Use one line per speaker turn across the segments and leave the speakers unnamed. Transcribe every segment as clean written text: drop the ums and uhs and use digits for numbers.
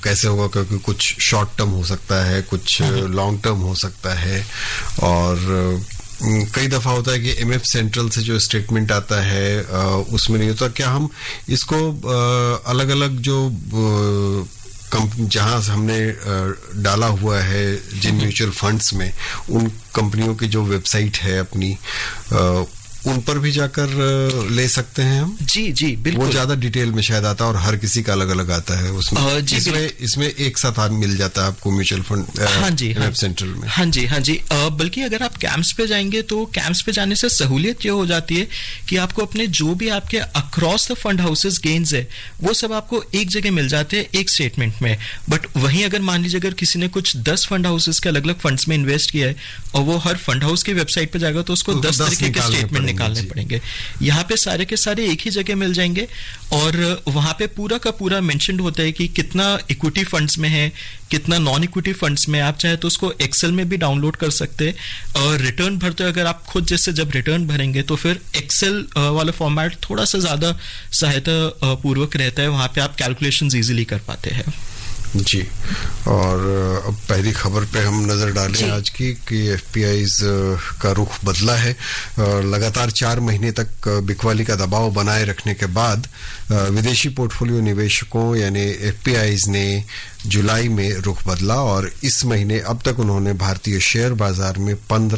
कैसे होगा, क्योंकि कुछ शॉर्ट टर्म हो सकता है, कुछ लॉन्ग टर्म हो सकता है, और कई दफा होता है कि एमएफ सेंट्रल से जो स्टेटमेंट आता है उसमें नहीं होता। क्या हम इसको अलग अलग जो जहां हमने डाला हुआ है जिन म्यूचुअल फंड्स में, उन कंपनियों की जो वेबसाइट है अपनी, उन पर भी जाकर ले सकते हैं हम?
जी जी बिल्कुल।
वो ज्यादा डिटेल में शायद आता है और हर किसी का अलग अलग आता है उसमें। इसमें एक साथ मिल जाता है आपको म्यूचुअल फंड।
हाँ जी,
वेब सेंट्रल में।
हाँ जी, हाँ जी। बल्कि अगर आप कैंप्स पे जाएंगे तो कैंप्स पे जाने से सहूलियत ये हो जाती है कि आपको अपने जो भी आपके across the fund houses gains है वो सब आपको एक जगह मिल जाते हैं एक स्टेटमेंट में। बट वहीं अगर मान लीजिए अगर किसी ने कुछ 10 फंड हाउसेस के अलग अलग फंड्स में इन्वेस्ट किया है और वो हर फंड हाउस की वेबसाइट पे जाएगा तो उसको 10 तरीके के स्टेटमेंट निकालने पड़ेंगे। यहाँ पे सारे के सारे एक ही जगह मिल जाएंगे और वहां पे पूरा का पूरा मेंशन्ड होता है कि कितना इक्विटी फंड्स में है, कितना नॉन इक्विटी फंड्स में। आप चाहे तो उसको एक्सेल में भी डाउनलोड कर सकते हैं और रिटर्न भरते अगर आप खुद जैसे जब रिटर्न भरेंगे तो फिर एक्सेल वाला फॉर्मेट थोड़ा सा ज्यादा सहायता पूर्वक रहता है, वहां पे आप कैलकुलेशंस इजीली कर पाते हैं।
जी, और अब पहली खबर पे हम नजर डालें आज की कि एफपीआईज का रुख बदला है। लगातार 4 महीने तक बिकवाली का दबाव बनाए रखने के बाद विदेशी पोर्टफोलियो निवेशकों यानी एफपीआईज ने जुलाई में रुख बदला और इस महीने अब तक उन्होंने भारतीय शेयर बाजार में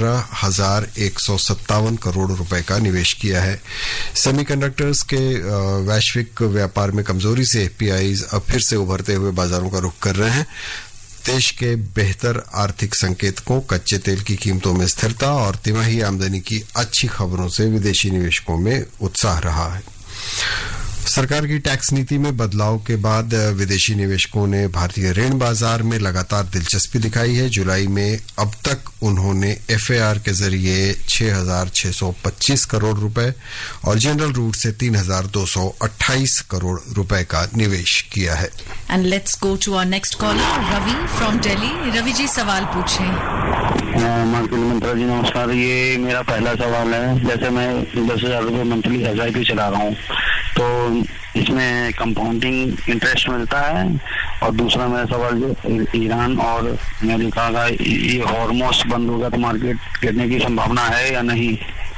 15,157 करोड़ रुपए का निवेश किया है। सेमीकंडक्टर्स के वैश्विक व्यापार में कमजोरी से एफपीआईज अब फिर से उभरते हुए बाजारों का रुख कर रहे हैं। देश के बेहतर आर्थिक संकेतकों, कच्चे तेल की कीमतों में स्थिरता और तिमाही आमदनी की अच्छी खबरों से विदेशी निवेशकों में उत्साह रहा है। सरकार की टैक्स नीति में बदलाव के बाद विदेशी निवेशकों ने भारतीय ऋण बाजार में लगातार दिलचस्पी दिखाई है। जुलाई में अब तक उन्होंने एफएआर के जरिए 6,625 करोड़ रुपए और जनरल रूट से 3,228 करोड़ रुपए का निवेश किया है।
And let's go to our next collar Ravi from Delhi. Ravi ji सवाल पूछें।
मार्केट मंत्रा जी नमस्कार। ये मेरा पहला सवाल है। जैसे मैं 10,000 रुपये मंथली एसआईपी चला रहा हूँ तो इसमें कंपाउंडिंग इंटरेस्ट मिलता है, और दूसरा मेरा सवाल जो ईरान और अमेरिका का ये हॉर्मोस बंद होगा तो मार्केट गिरने की संभावना है या नहीं?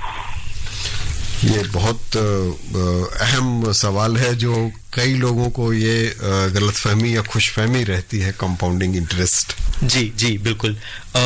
ये बहुत अहम सवाल है जो कई लोगों को ये गलतफहमी या खुशफहमी रहती है कंपाउंडिंग इंटरेस्ट।
जी जी बिल्कुल।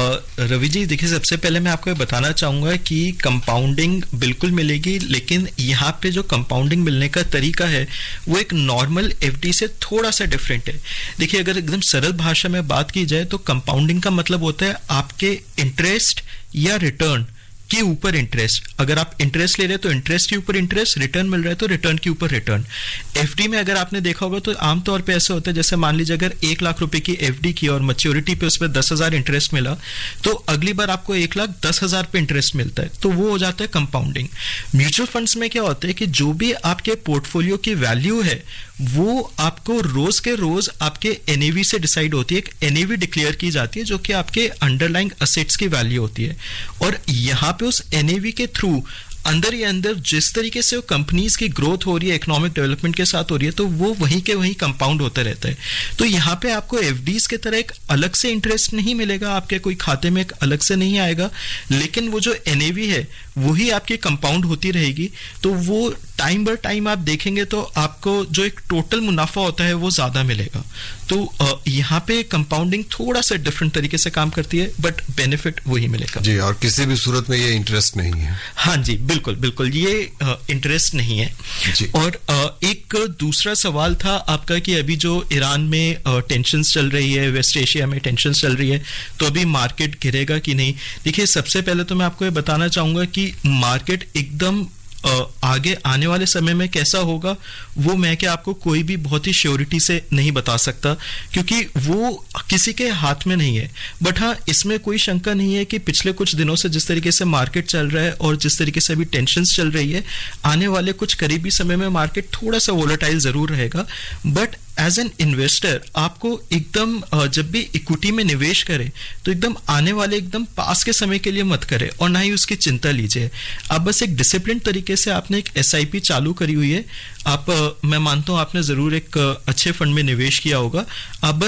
रवि जी देखिए, सबसे पहले मैं आपको बताना चाहूंगा कि कंपाउंडिंग बिल्कुल मिलेगी, लेकिन यहाँ पे जो कंपाउंडिंग मिलने का तरीका है वो एक नॉर्मल एफडी से थोड़ा सा डिफरेंट है। देखिए, अगर एकदम सरल भाषा में बात की जाए तो कंपाउंडिंग का मतलब होता है आपके इंटरेस्ट या रिटर्न के ऊपर इंटरेस्ट। अगर आप इंटरेस्ट ले रहे हैं तो इंटरेस्ट के ऊपर इंटरेस्ट, रिटर्न मिल रहा है तो रिटर्न के ऊपर रिटर्न। एफडी में अगर आपने देखा होगा तो आमतौर पे ऐसा होता है, जैसे मान लीजिए अगर 1 लाख रुपए की एफडी की और मैच्योरिटी पे उसमें 10,000 इंटरेस्ट मिला तो अगली बार आपको 1,10,000 पे इंटरेस्ट मिलता है, तो वो हो जाता है कंपाउंडिंग। म्यूचुअल फंड्स में क्या होता है कि जो भी आपके पोर्टफोलियो की वैल्यू है वो आपको रोज के रोज आपके एनएवी से डिसाइड होती है। एक एनएवी डिक्लेयर की जाती है जो कि आपके अंडरलाइंग असेट्स की वैल्यू होती है, और यहाँ पे उस एनएवी के थ्रू अंदर ही अंदर जिस तरीके से वो कंपनीज की ग्रोथ हो रही है, इकोनॉमिक डेवलपमेंट के साथ हो रही है, तो वो वहीं के वहीं कंपाउंड होता रहता है। तो यहाँ पे आपको एफडीज के तरह एक अलग से इंटरेस्ट नहीं मिलेगा, आपके कोई खाते में एक अलग से नहीं आएगा, लेकिन वो जो एनएवी है वही आपकी कंपाउंड होती रहेगी। तो वो टाइम बाय टाइम आप देखेंगे तो आपको जो एक टोटल मुनाफा होता है वो ज्यादा मिलेगा। तो यहाँ पे कंपाउंडिंग थोड़ा सा डिफरेंट तरीके से काम करती है, बट बेनिफिट वही मिलेगा
जी। और किसी भी सूरत में ये इंटरेस्ट नहीं है।
हाँ जी बिल्कुल बिल्कुल, ये इंटरेस्ट नहीं है जी। और एक दूसरा सवाल था आपका कि अभी जो ईरान में टेंशन्स चल रही है, वेस्ट एशिया में टेंशन्स चल रही है, तो अभी मार्केट गिरेगा कि नहीं। देखिए, सबसे पहले तो मैं आपको ये बताना चाहूंगा कि मार्केट एकदम आगे आने वाले समय में कैसा होगा वो मैं क्या आपको कोई भी बहुत ही श्योरिटी से नहीं बता सकता, क्योंकि वो किसी के हाथ में नहीं है। बट हाँ, इसमें कोई शंका नहीं है कि पिछले कुछ दिनों से जिस तरीके से मार्केट चल रहा है और जिस तरीके से अभी टेंशन्स चल रही है, आने वाले कुछ करीबी समय में मार्केट थोड़ा सा वोलेटाइल जरूर रहेगा। बट एज एन इन्वेस्टर आपको एकदम जब भी इक्विटी में निवेश करें तो एकदम आने वाले एकदम पास के समय के लिए मत करें और ना ही उसकी चिंता लीजिए। आप बस एक डिसिप्लिन तरीके से आपने एक एसआईपी चालू करी हुई है, आप मैं मानता हूं आपने जरूर एक अच्छे फंड में निवेश किया होगा। आप